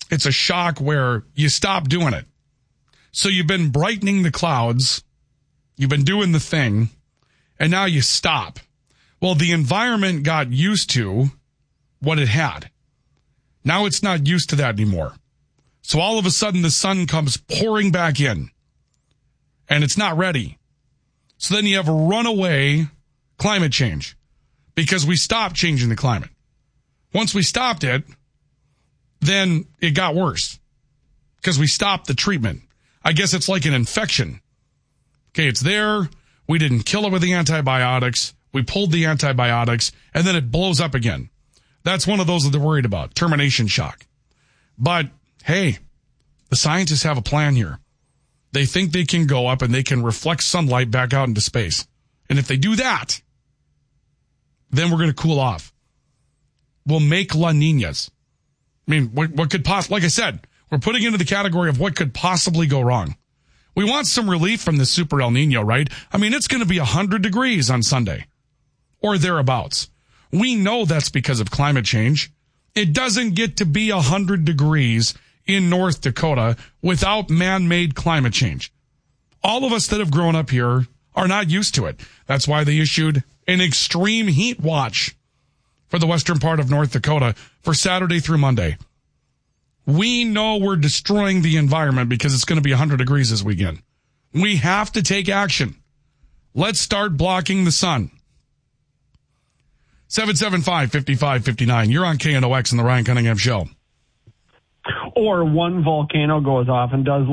it's a shock where you stop doing it. So you've been brightening the clouds, you've been doing the thing, and now you stop. Well, the environment got used to what it had. Now it's not used to that anymore. So all of a sudden the sun comes pouring back in, and it's not ready. So then you have a runaway climate change because we stopped changing the climate. Once we stopped it, then it got worse because we stopped the treatment. I guess it's like an infection. Okay, it's there. We didn't kill it with the antibiotics. We pulled the antibiotics, and then it blows up again. That's one of those that they're worried about, termination shock. But, hey, the scientists have a plan here. They think they can go up and they can reflect sunlight back out into space. And if they do that, then we're going to cool off. We'll make La Niñas. I mean, what could possibly, like I said, we're putting into the category of what could possibly go wrong. We want some relief from the super El Nino, right? I mean, it's going to be 100 degrees on Sunday or thereabouts. We know that's because of climate change. It doesn't get to be 100 degrees in North Dakota without man-made climate change. All of us that have grown up here are not used to it. That's why they issued an extreme heat watch for the western part of North Dakota for Saturday through Monday. We know we're destroying the environment because it's going to be 100 degrees this weekend. We have to take action. Let's start blocking the sun. 775-5559. You're on KNOX and the Ryan Cunningham Show. Or one volcano goes off and does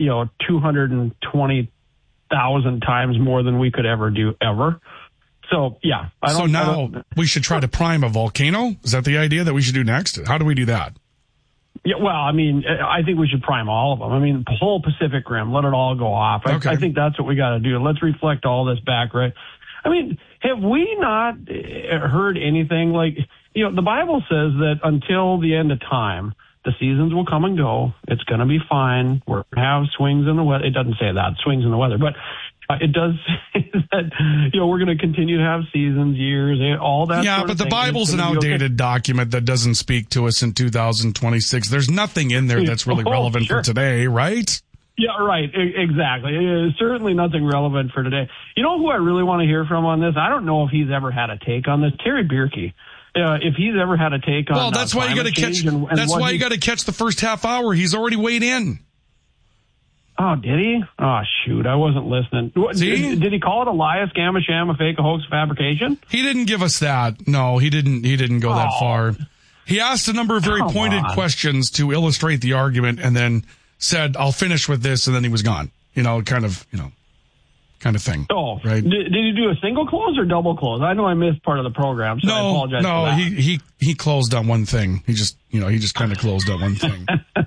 220,000 times more than we could ever do ever. So, yeah. We should try to prime a volcano? Is that the idea that we should do next? How do we do that? Yeah, well, I mean, I think we should prime all of them. I mean, the whole Pacific Rim, let it all go off. Okay. I think that's what we got to do. Let's reflect all this back, right? I mean, have we not heard anything the Bible says that until the end of time, the seasons will come and go. It's going to be fine. We're going to have swings in the weather. It doesn't say that, swings in the weather, but it does say that, we're going to continue to have seasons, years, all that. Yeah, but the Bible's an outdated document that doesn't speak to us in 2026. There's nothing in there that's really relevant for today, right? Yeah, right. Exactly. Certainly nothing relevant for today. You know who I really want to hear from on this? I don't know if he's ever had a take on this. Terry Bierke. If he's ever had a take on that's why you got to catch. That's why you got to catch the first half hour. He's already weighed in. Oh, did he? Oh, shoot. I wasn't listening. Did he call it a lie, a scam, a sham, a fake, a hoax, a fabrication? He didn't give us that. No, he didn't go that far. He asked a number of very pointed questions to illustrate the argument and then said, I'll finish with this, and then he was gone. Kind of thing. Oh, right. Did he do a single close or double close? I know I missed part of the program, so I apologize for that. He closed on one thing. He just kind of closed on one thing.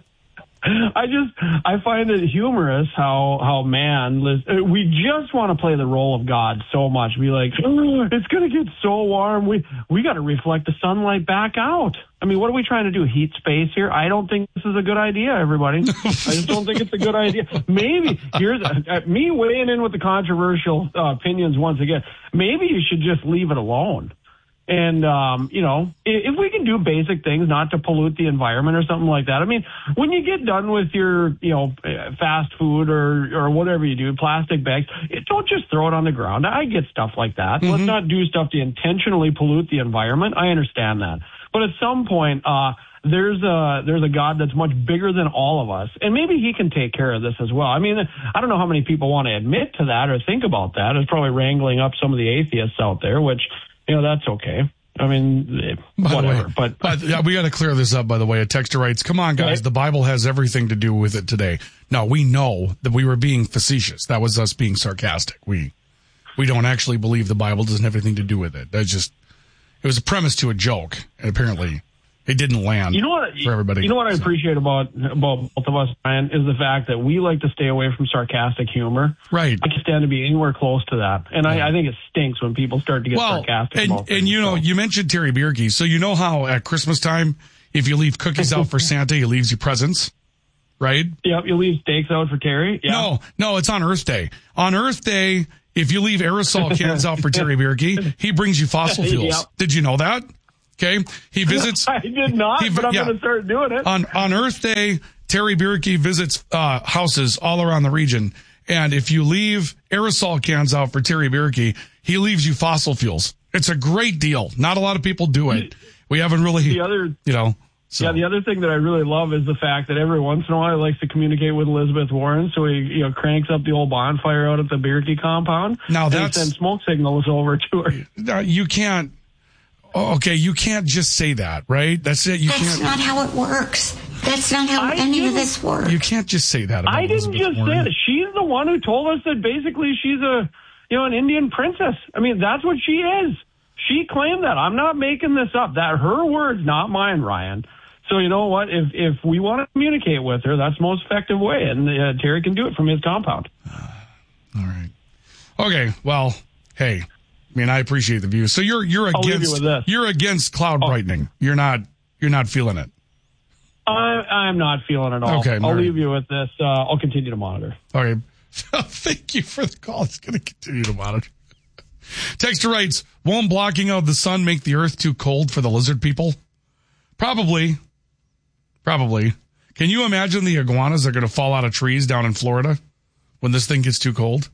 I find it humorous how we just want to play the role of God so much. Be like, it's going to get so warm. We got to reflect the sunlight back out. I mean, what are we trying to do? Heat space here? I don't think this is a good idea, everybody. I just don't think it's a good idea. Maybe here's me weighing in with the controversial opinions once again. Maybe you should just leave it alone. And, if we can do basic things not to pollute the environment or something like that. I mean, when you get done with your, fast food or whatever you do, plastic bags, don't just throw it on the ground. I get stuff like that. Mm-hmm. Let's not do stuff to intentionally pollute the environment. I understand that. But at some point, there's a God that's much bigger than all of us, and maybe he can take care of this as well. I mean, I don't know how many people want to admit to that or think about that. It's probably wrangling up some of the atheists out there, which, that's okay. I mean, whatever. But yeah, we got to clear this up, by the way. A texter writes, come on, guys, the Bible has everything to do with it today. No, we know that we were being facetious. That was us being sarcastic. We don't actually believe the Bible doesn't have anything to do with it. It was a premise to a joke, and apparently it didn't land for everybody. You know what I appreciate about both of us, Ryan, is the fact that we like to stay away from sarcastic humor. Right. I can't stand to be anywhere close to that. And I think it stinks when people start to get sarcastic about things. And you mentioned Terry Bierke. So you know how at Christmas time, if you leave cookies out for Santa, he leaves you presents, right? Yep, you leave steaks out for Terry. Yeah. No, it's on Earth Day. On Earth Day, if you leave aerosol cans out for Terry Bierke, he brings you fossil fuels. Yep. Did you know that? Okay? He visits. I did not, but I'm going to start doing it. On Earth Day, Terry Bierke visits houses all around the region. And if you leave aerosol cans out for Terry Bierke, he leaves you fossil fuels. It's a great deal. Not a lot of people do it. We haven't really, the other thing that I really love is the fact that every once in a while he likes to communicate with Elizabeth Warren, so he cranks up the old bonfire out at the Bierke compound. Now and sends smoke signals over to her. You can't just say that, right? That's it. That's not how it works. That's not how any of this works. You can't just say that about I didn't Elizabeth just Warren. say it. She's the one who told us that basically she's an Indian princess. I mean, that's what she is. She claimed that. I'm not making this up. That her words, not mine, Ryan. So you know what? If we want to communicate with her, that's the most effective way, and Terry can do it from his compound. All right. Okay. Well, hey, I mean, I appreciate the view. So you're against cloud brightening. You're not feeling it. I'm not feeling it at all. Okay, I'll leave you with this. I'll continue to monitor. Okay. Thank you for the call. It's going to continue to monitor. Texter writes, won't blocking out the sun make the earth too cold for the lizard people? Probably. Can you imagine the iguanas that are going to fall out of trees down in Florida when this thing gets too cold?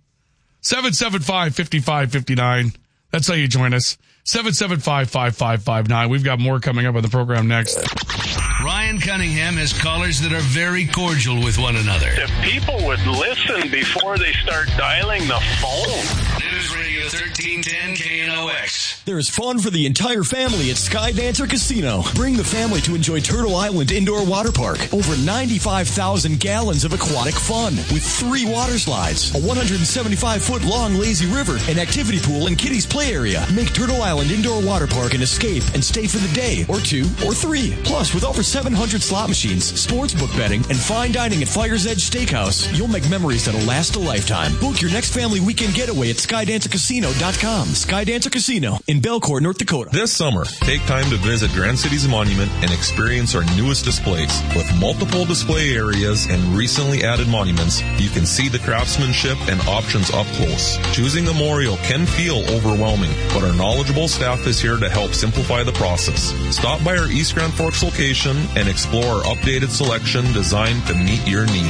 775-5559. That's how you join us. 775-5559. We've got more coming up on the program next. Ryan Cunningham has callers that are very cordial with one another. If people would listen before they start dialing the phone. News Radio 1310 KNOX. There's fun for the entire family at Skydancer Casino. Bring the family to enjoy Turtle Island Indoor Water Park. Over 95,000 gallons of aquatic fun with 3 water slides, a 175-foot long lazy river, an activity pool, and kiddies play area. Make Turtle Island Indoor Water Park an escape and stay for the day, or 2, or 3. Plus, with over 700 slot machines, sports book betting, and fine dining at Fire's Edge Steakhouse, you'll make memories that'll last a lifetime. Book your next family weekend getaway at SkydancerCasino.com. Skydancer Casino in Belcourt, North Dakota. This summer, take time to visit Grand Cities Monument and experience our newest displays. With multiple display areas and recently added monuments, you can see the craftsmanship and options up close. Choosing a memorial can feel overwhelming, but our knowledgeable staff is here to help simplify the process. Stop by our East Grand Forks location and explore our updated selection designed to meet your needs.